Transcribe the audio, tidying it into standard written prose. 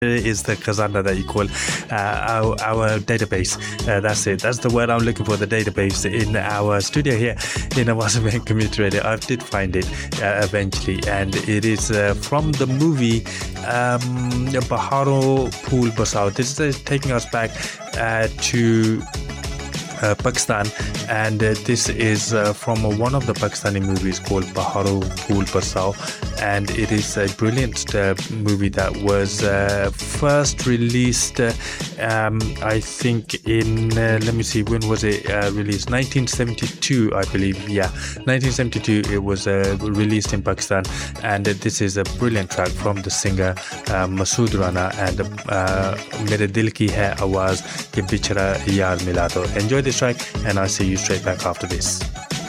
is the Khazana that you call our database. That's it. That's the word I'm looking for, the database in our studio here in Awasaman Community Radio. I did find it eventually, and it is from the movie Baharo Phool Barsao. This is taking us back to Pakistan, and this is from one of the Pakistani movies called Baharo Phool Barsao, and it is a brilliant movie that was first released I think in let me see, when was it released? 1972, I believe. Yeah, 1972 it was released in Pakistan, and this is a brilliant track from the singer Masood Rana, and Mere Dil Ki Hai Awaaz Ke Bichhada Yaar Mila Do. Enjoy this track, and I'll see you straight back after this.